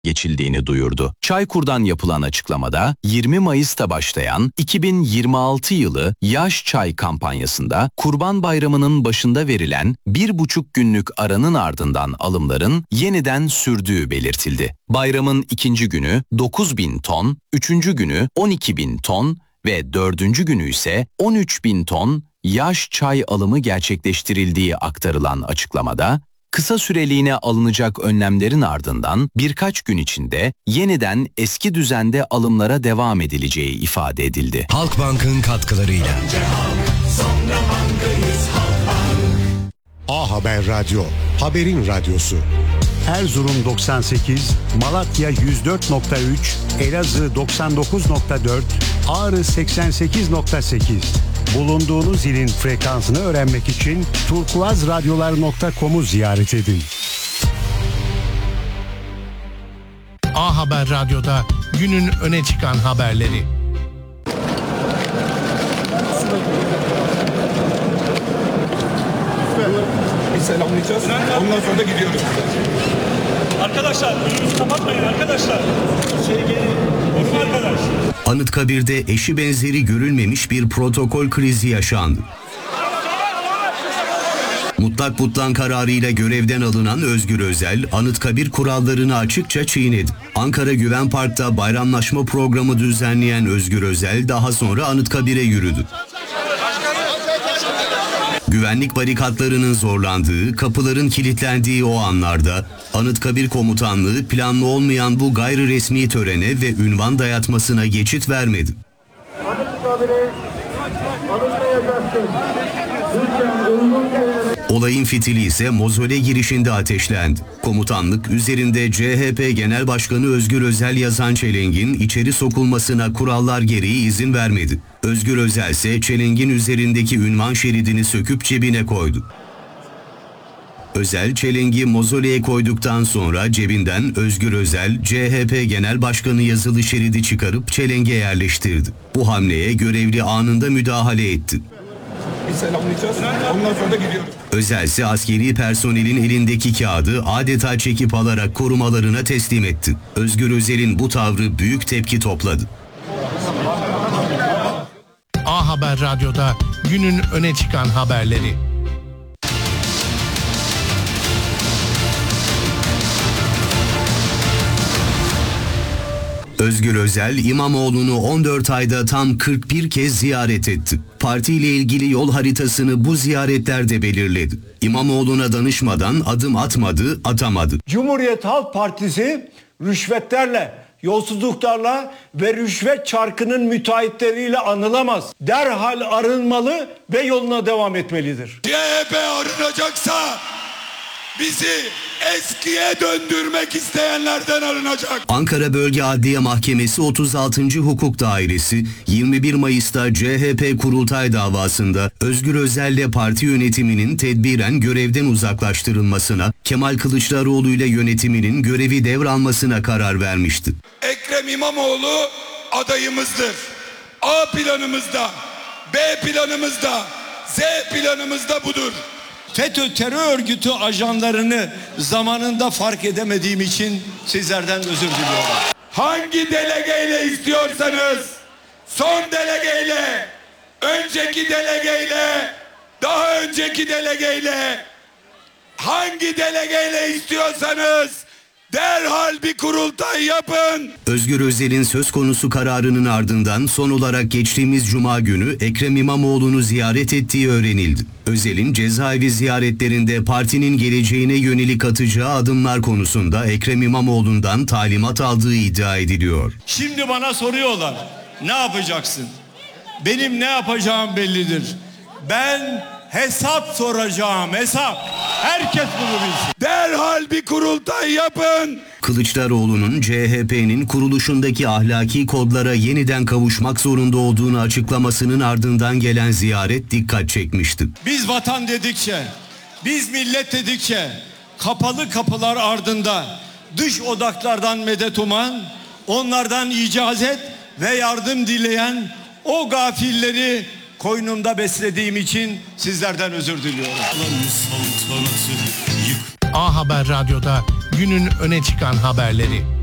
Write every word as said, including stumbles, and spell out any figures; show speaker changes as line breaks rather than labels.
geçildiğini duyurdu. Çaykur'dan yapılan açıklamada yirmi Mayıs'ta başlayan iki bin yirmi altı yılı Yaş Çay kampanyasında Kurban Bayramı'nın başında verilen bir buçuk günlük aranın ardından alımların yeniden sürdüğü belirtildi. Bayramın ikinci günü dokuz bin ton, üçüncü günü on iki bin ton ve dördüncü günü ise on üç bin ton yaş çay alımı gerçekleştirildiği aktarılan açıklamada, kısa süreliğine alınacak önlemlerin ardından birkaç gün içinde yeniden eski düzende alımlara devam edileceği ifade edildi.
Halkbank'ın katkılarıyla.
A Haber Radyo, haberin radyosu.
Erzurum doksan sekiz, Malatya yüz dört nokta üç, Elazığ doksan dokuz nokta dört, Ağrı seksen sekiz nokta sekiz. Bulunduğunuz ilin frekansını öğrenmek için turkuazradyolar nokta com'u ziyaret edin.
A Haber Radyo'da günün öne çıkan haberleri.
Bir selamlayacağız. Ondan sonra da gidiyoruz.
Arkadaşlar önümüzü kapatmayın arkadaşlar. Şey gelin. Onun arkadaş.
Anıtkabir'de eşi benzeri görülmemiş bir protokol krizi yaşandı. Mutlak butlan kararıyla görevden alınan Özgür Özel, Anıtkabir kurallarını açıkça çiğnedi. Ankara Güven Park'ta bayramlaşma programı düzenleyen Özgür Özel daha sonra Anıtkabir'e yürüdü. Güvenlik barikatlarının zorlandığı, kapıların kilitlendiği o anlarda Anıtkabir Komutanlığı planlı olmayan bu gayri resmi törene ve ünvan dayatmasına geçit vermedi. Olayın fitili ise mozole girişinde ateşlendi. Komutanlık üzerinde C H P Genel Başkanı Özgür Özel yazan çelengin içeri sokulmasına kurallar gereği izin vermedi. Özgür Özel ise çelengin üzerindeki ünvan şeridini söküp cebine koydu. Özel çelengi mozoleye koyduktan sonra cebinden Özgür Özel, C H P Genel Başkanı yazılı şeridi çıkarıp çelenge yerleştirdi. Bu hamleye görevli anında müdahale etti.
Bir selamlayacağız. Ondan sonra da gidiyoruz.
Özel ise askeri personelin elindeki kağıdı adeta çekip alarak korumalarına teslim etti. Özgür Özel'in bu tavrı büyük tepki topladı.
A Haber Radyo'da günün öne çıkan haberleri.
Özgür Özel, İmamoğlu'nu on dört ayda tam kırk bir kez ziyaret etti. Partiyle ilgili yol haritasını bu ziyaretlerde belirledi. İmamoğlu'na danışmadan adım atmadı, atamadı.
Cumhuriyet Halk Partisi rüşvetlerle, yolsuzluklarla ve rüşvet çarkının müteahhitleriyle anılamaz. Derhal arınmalı ve yoluna devam etmelidir.
C H P arınacaksa bizi eskiye döndürmek isteyenlerden arınacak.
Ankara Bölge Adliye Mahkemesi otuz altıncı Hukuk Dairesi yirmi bir Mayıs'ta C H P kurultay davasında Özgür Özel'le parti yönetiminin tedbiren görevden uzaklaştırılmasına, Kemal Kılıçdaroğlu ile yönetiminin görevi devralmasına karar vermişti.
Ekrem İmamoğlu adayımızdır. A planımızda, B planımızda, Z planımızda budur.
FETÖ terör örgütü ajanlarını zamanında fark edemediğim için sizlerden özür diliyorum.
Hangi delegeyle istiyorsanız, son delegeyle, önceki delegeyle, daha önceki delegeyle, hangi delegeyle istiyorsanız derhal bir kurultay yapın.
Özgür Özel'in söz konusu kararının ardından son olarak geçtiğimiz Cuma günü Ekrem İmamoğlu'nu ziyaret ettiği öğrenildi. Özel'in cezaevi ziyaretlerinde partinin geleceğine yönelik atacağı adımlar konusunda Ekrem İmamoğlu'ndan talimat aldığı iddia ediliyor.
Şimdi bana soruyorlar, ne yapacaksın? Benim ne yapacağım bellidir. Ben hesap soracağım, hesap. Herkes bunu bilsin.
Derhal bir kurultay yapın.
Kılıçdaroğlu'nun C H P'nin kuruluşundaki ahlaki kodlara yeniden kavuşmak zorunda olduğunu açıklamasının ardından gelen ziyaret dikkat çekmişti.
Biz vatan dedikçe, biz millet dedikçe kapalı kapılar ardında dış odaklardan medet uman, onlardan icazet ve yardım dileyen o gafilleri koynumda beslediğim için sizlerden özür diliyorum.
A Haber Radyo'da günün öne çıkan haberleri.